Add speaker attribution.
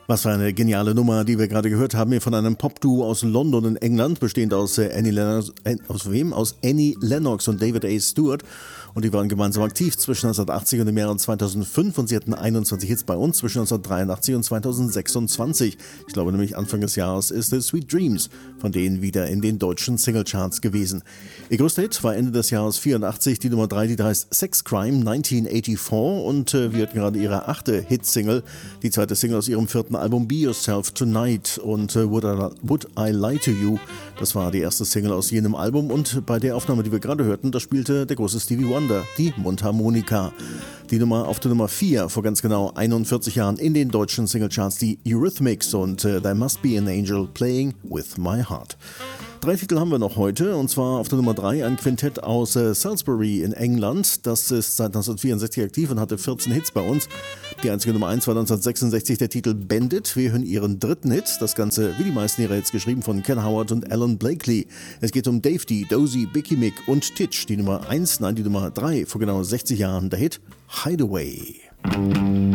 Speaker 1: Was für eine geniale Nummer, die wir gerade gehört haben, hier von einem Popduo aus London in England, bestehend aus Annie Lennox, Aus Annie Lennox und David A. Stewart. Und die waren gemeinsam aktiv zwischen 1980 und dem Jahr 2005 und sie hatten 21 Hits bei uns zwischen 1983 und 2026. Ich glaube nämlich Anfang des Jahres ist Sweet Dreams von denen wieder in den deutschen Singlecharts gewesen. Ihr größter Hit war Ende des Jahres 84, die Nummer 3, die heißt Sex Crime 1984 und wir hatten gerade ihre 8. Hitsingle, die zweite Single aus ihrem 4. Album Be Yourself Tonight und Would I Lie to You, das war die erste Single aus jenem Album und bei der Aufnahme, die wir gerade hörten, da spielte der große Stevie Wonder die Mundharmonika. Die Nummer auf der Nummer 4 vor ganz genau 41 Jahren in den deutschen Singlecharts, die Eurythmics und There Must Be an Angel Playing With My Heart. 3 Titel haben wir noch heute, und zwar auf der Nummer 3 ein Quintett aus Salisbury in England. Das ist seit 1964 aktiv und hatte 14 Hits bei uns. Die einzige Nummer 1 war 1966 der Titel Bandit. Wir hören ihren 3. Hit, das Ganze wie die meisten ihrer Hits geschrieben von Ken Howard und Alan Blakely. Es geht um Dave D, Dozy, Bicky Mick und Titch. Die Nummer 3 vor genau 60 Jahren, der Hit Hideaway.